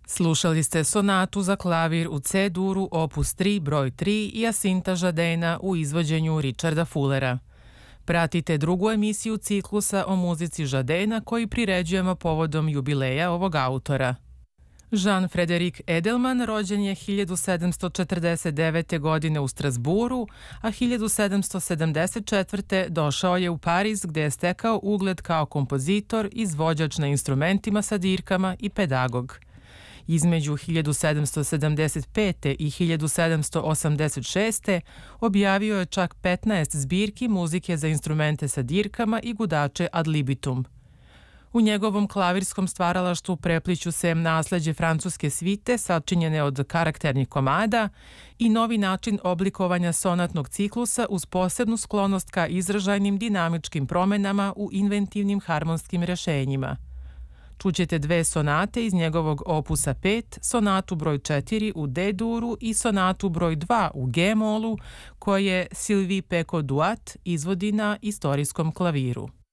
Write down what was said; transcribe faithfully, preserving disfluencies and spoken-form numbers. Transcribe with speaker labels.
Speaker 1: Slušali ste sonatu za klavir u C-duru opus tri broj tri Jacinta Jardina u izvođenju Richarda Fullera. Pratite drugu emisiju ciklusa o muzici Jardina koji priređujemo povodom jubileja ovog autora. Jean-Frédéric Edelman rođen je hiljadu sedamsto četrdeset devete. godine u Strasburu, a hiljadu sedamsto sedamdeset četvrte. došao je u Pariz gde je stekao ugled kao kompozitor, izvođač na instrumentima sa dirkama i pedagog. Između hiljadu sedamsto sedamdeset pete. i hiljadu sedamsto osamdeset šeste. objavio je čak petnaest zbirki muzike za instrumente sa dirkama i gudače ad libitum. U njegovom klavirskom stvaralaštvu prepliću se nasleđe francuske svite sačinjene od karakternih komada i novi način oblikovanja sonatnog ciklusa uz posebnu sklonost ka izražajnim dinamičkim promenama u inventivnim harmonskim rešenjima. Čućete dve sonate iz njegovog opusa pet, sonatu broj četiri u D-duru i sonatu broj dva u G-molu, koje Sylvie Pecot-Duat izvodi na istorijskom klaviru.